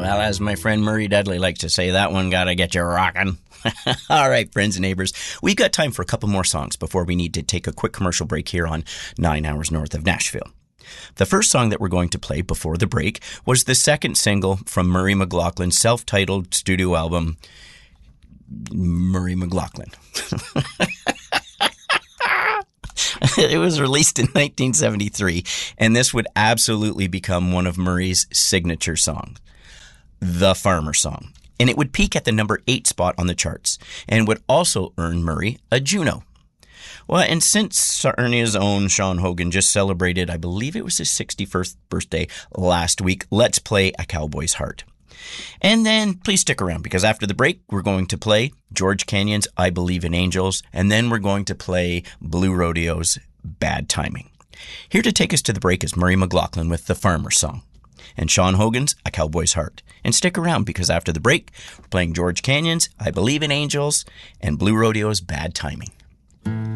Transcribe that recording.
Well, as my friend Murray Dudley likes to say, that one gotta get you rockin'. All right, friends and neighbors, we've got time for a couple more songs before we need to take a quick commercial break here on 9 Hours North of Nashville. The first song that we're going to play before the break was the second single from Murray McLaughlin's self-titled studio album, Murray McLaughlin. It was released in 1973, and this would absolutely become one of Murray's signature songs, The Farmer Song. And it would peak at the number 8 spot on the charts, and would also earn Murray a Juno. Well, and since Sarnia's own Sean Hogan just celebrated, I believe it was his 61st birthday last week, let's play A Cowboy's Heart. And then please stick around, because after the break, we're going to play George Canyon's I Believe in Angels, and then we're going to play Blue Rodeo's Bad Timing. Here to take us to the break is Murray McLaughlin with The Farmer Song, and Sean Hogan's A Cowboy's Heart. And stick around, because after the break, we're playing George Canyon's I Believe in Angels and Blue Rodeo's Bad Timing.